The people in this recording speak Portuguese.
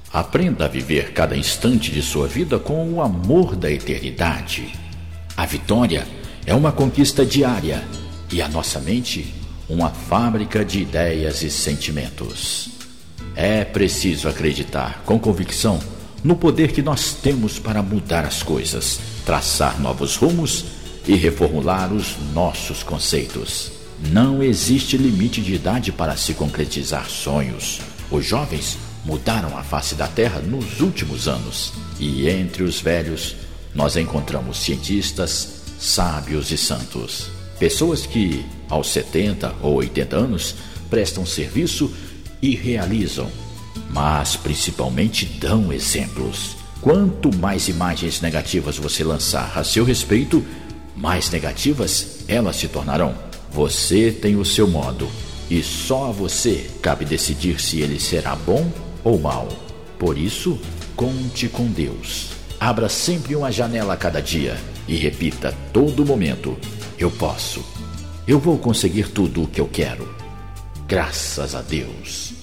Aprenda a viver cada instante de sua vida com o amor da eternidade. A vitória é uma conquista diária e a nossa mente uma fábrica de ideias e sentimentos. É preciso acreditar com convicção no poder que nós temos para mudar as coisas, traçar novos rumos e reformular os nossos conceitos. Não existe limite de idade para se concretizar sonhos. Os jovens mudaram a face da Terra nos últimos anos. E entre os velhos, nós encontramos cientistas, sábios e santos. Pessoas que, aos 70 ou 80 anos, prestam serviço e realizam, mas principalmente dão exemplos. Quanto mais imagens negativas você lançar a seu respeito, mais negativas elas se tornarão. Você tem o seu modo e só a você cabe decidir se ele será bom ou mal. Por isso, conte com Deus. Abra sempre uma janela a cada dia e repita todo momento: eu posso. Eu vou conseguir tudo o que eu quero. Graças a Deus.